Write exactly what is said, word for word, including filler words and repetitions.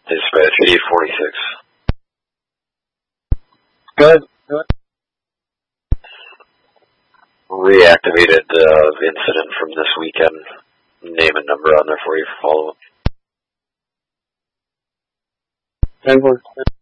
Dispatch eight forty-six. Good. Good. Reactivated uh, the incident from this weekend. Name and number on there for you for follow-up. Ten work.